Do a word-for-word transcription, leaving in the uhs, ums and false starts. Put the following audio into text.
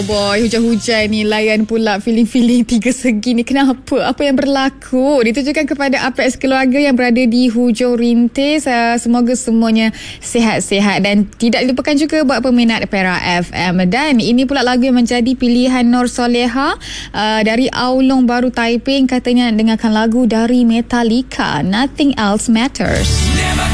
Boy, hujan-hujan ni layan pula feeling-feeling tiga segi ni. Kenapa? Apa yang berlaku? Ditujukan kepada Apex keluarga yang berada di Hujung Rintis. Uh, semoga semuanya sihat-sihat dan tidak dilupakan juga buat peminat Perak F M. Dan ini pula lagu yang menjadi pilihan Nur Soleha uh, dari Aulung Baru Taiping. Katanya dengarkan lagu dari Metallica, Nothing Else Matters.